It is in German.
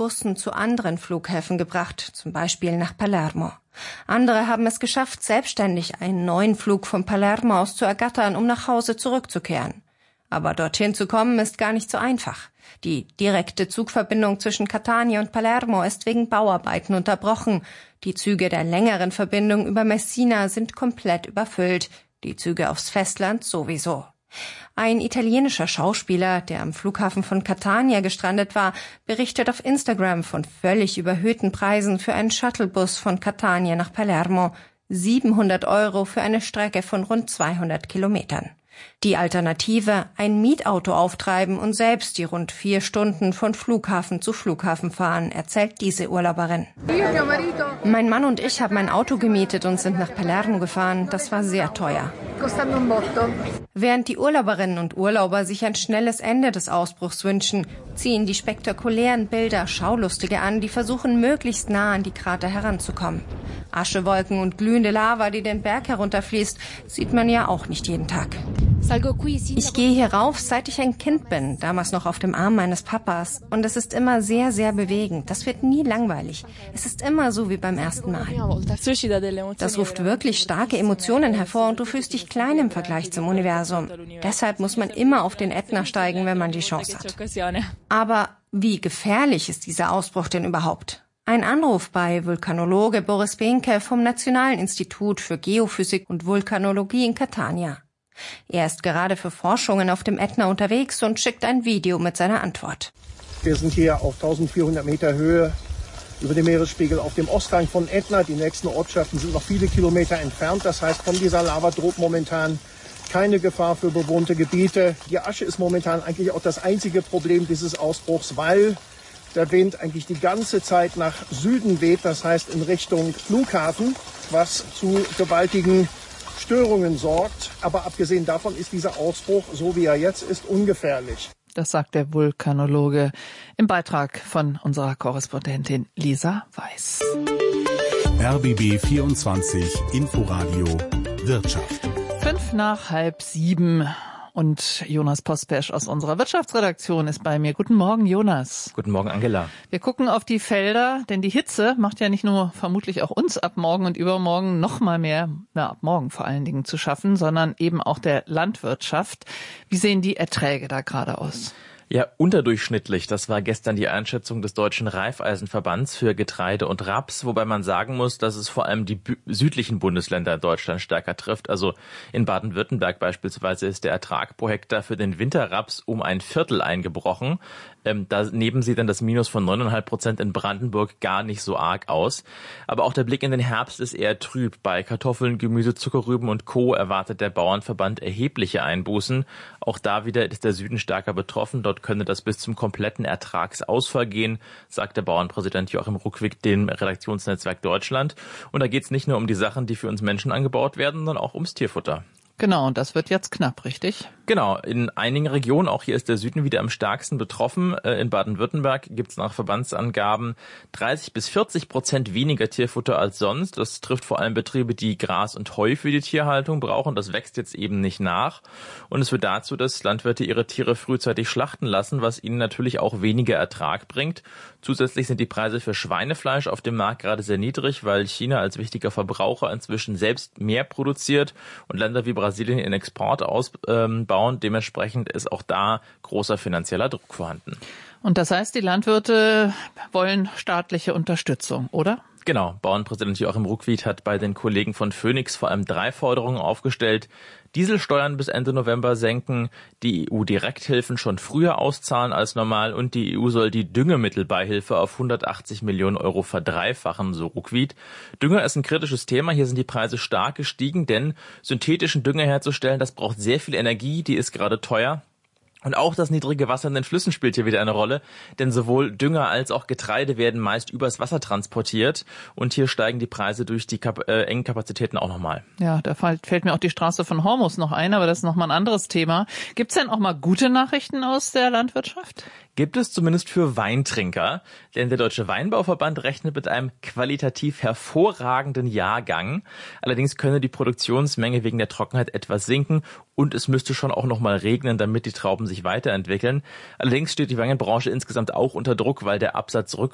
Bussen zu anderen Flughäfen gebracht, zum Beispiel nach Palermo. Andere haben es geschafft, selbstständig einen neuen Flug von Palermo aus zu ergattern, um nach Hause zurückzukehren. Aber dorthin zu kommen ist gar nicht so einfach. Die direkte Zugverbindung zwischen Catania und Palermo ist wegen Bauarbeiten unterbrochen. Die Züge der längeren Verbindung über Messina sind komplett überfüllt, die Züge aufs Festland sowieso. Ein italienischer Schauspieler, der am Flughafen von Catania gestrandet war, berichtet auf Instagram von völlig überhöhten Preisen für einen Shuttlebus von Catania nach Palermo. 700 € für eine Strecke von rund 200 Kilometern. Die Alternative, ein Mietauto auftreiben und selbst die rund 4 Stunden von Flughafen zu Flughafen fahren, erzählt diese Urlauberin. Mein Mann und ich haben ein Auto gemietet und sind nach Palermo gefahren. Das war sehr teuer. Während die Urlauberinnen und Urlauber sich ein schnelles Ende des Ausbruchs wünschen, ziehen die spektakulären Bilder Schaulustige an, die versuchen, möglichst nah an die Krater heranzukommen. Aschewolken und glühende Lava, die den Berg herunterfließt, sieht man ja auch nicht jeden Tag. Ich gehe hier rauf, seit ich ein Kind bin, damals noch auf dem Arm meines Papas. Und es ist immer sehr, sehr bewegend. Das wird nie langweilig. Es ist immer so wie beim ersten Mal. Das ruft wirklich starke Emotionen hervor und du fühlst dich klein im Vergleich zum Universum. Deshalb muss man immer auf den Ätna steigen, wenn man die Chance hat. Aber wie gefährlich ist dieser Ausbruch denn überhaupt? Ein Anruf bei Vulkanologe Boris Behnke vom Nationalen Institut für Geophysik und Vulkanologie in Catania. Er ist gerade für Forschungen auf dem Ätna unterwegs und schickt ein Video mit seiner Antwort. Wir sind hier auf 1400 Meter Höhe über dem Meeresspiegel auf dem Osthang von Ätna. Die nächsten Ortschaften sind noch viele Kilometer entfernt. Das heißt, von dieser Lava droht momentan keine Gefahr für bewohnte Gebiete. Die Asche ist momentan eigentlich auch das einzige Problem dieses Ausbruchs, weil der Wind eigentlich die ganze Zeit nach Süden weht, das heißt in Richtung Flughafen, was zu gewaltigen Störungen sorgt. Aber abgesehen davon ist dieser Ausbruch, so wie er jetzt ist, ungefährlich. Das sagt der Vulkanologe im Beitrag von unserer Korrespondentin Lisa Weiß. RBB 24 Inforadio Wirtschaft. 6:05 und Jonas Pospesch aus unserer Wirtschaftsredaktion ist bei mir. Guten Morgen, Jonas. Guten Morgen, Angela. Wir gucken auf die Felder, denn die Hitze macht ja nicht nur vermutlich auch uns ab morgen und übermorgen noch mal mehr, ab morgen vor allen Dingen zu schaffen, sondern eben auch der Landwirtschaft. Wie sehen die Erträge da gerade aus? Ja, unterdurchschnittlich. Das war gestern die Einschätzung des Deutschen Reifeisenverbands für Getreide und Raps, wobei man sagen muss, dass es vor allem die südlichen Bundesländer in Deutschland stärker trifft. Also in Baden-Württemberg beispielsweise ist der Ertrag pro Hektar für den Winterraps um 1/4 eingebrochen. Da nehmen sie dann das Minus von 9,5% in Brandenburg gar nicht so arg aus. Aber auch der Blick in den Herbst ist eher trüb. Bei Kartoffeln, Gemüse, Zuckerrüben und Co. erwartet der Bauernverband erhebliche Einbußen. Auch da wieder ist der Süden stärker betroffen. Dort könne das bis zum kompletten Ertragsausfall gehen, sagt der Bauernpräsident Joachim Ruckwick dem Redaktionsnetzwerk Deutschland. Und da geht es nicht nur um die Sachen, die für uns Menschen angebaut werden, sondern auch ums Tierfutter. Genau, und das wird jetzt knapp, richtig? Genau, in einigen Regionen, auch hier ist der Süden wieder am stärksten betroffen. In Baden-Württemberg gibt es nach Verbandsangaben 30-40% weniger Tierfutter als sonst. Das trifft vor allem Betriebe, die Gras und Heu für die Tierhaltung brauchen. Das wächst jetzt eben nicht nach. Und es führt dazu, dass Landwirte ihre Tiere frühzeitig schlachten lassen, was ihnen natürlich auch weniger Ertrag bringt. Zusätzlich sind die Preise für Schweinefleisch auf dem Markt gerade sehr niedrig, weil China als wichtiger Verbraucher inzwischen selbst mehr produziert und Länder wie Brasilien ihren Export ausbauen. Dementsprechend ist auch da großer finanzieller Druck vorhanden. Und das heißt, die Landwirte wollen staatliche Unterstützung, oder? Genau. Bauernpräsident Joachim Ruckwied hat bei den Kollegen von Phoenix vor allem 3 Forderungen aufgestellt. Dieselsteuern bis Ende November senken, die EU-Direkthilfen schon früher auszahlen als normal und die EU soll die Düngemittelbeihilfe auf 180 Millionen € verdreifachen, so Ruckwied. Dünger ist ein kritisches Thema. Hier sind die Preise stark gestiegen, denn synthetischen Dünger herzustellen, das braucht sehr viel Energie, die ist gerade teuer. Und auch das niedrige Wasser in den Flüssen spielt hier wieder eine Rolle, denn sowohl Dünger als auch Getreide werden meist übers Wasser transportiert und hier steigen die Preise durch die engen Kapazitäten auch nochmal. Ja, da fällt mir auch die Straße von Hormuz noch ein, aber das ist nochmal ein anderes Thema. Gibt es denn auch mal gute Nachrichten aus der Landwirtschaft? Gibt es zumindest für Weintrinker, denn der Deutsche Weinbauverband rechnet mit einem qualitativ hervorragenden Jahrgang. Allerdings könne die Produktionsmenge wegen der Trockenheit etwas sinken und es müsste schon auch noch mal regnen, damit die Trauben sich weiterentwickeln. Allerdings steht die Weinbranche insgesamt auch unter Druck, weil der Absatz